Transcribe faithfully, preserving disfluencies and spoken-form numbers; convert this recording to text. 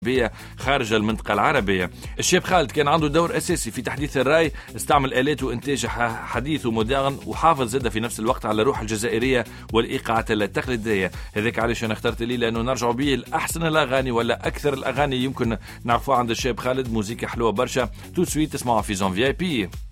خارج المنطقة العربية. الشاب خالد كان عنده دور أساسي في تحديث الراي، استعمل آلات وإنتاج حديث ومودرن، وحافظ زادة في نفس الوقت على الروح الجزائرية والإيقاعات التقليدية. هذاك علاش أنا اخترت لي لأنه نرجع به لأحسن الأغاني ولا أكثر الأغاني يمكن نعرفوها عند الشاب خالد. موسيقى حلوة برشا. تو سويت تسمعوا في زون في اي بي.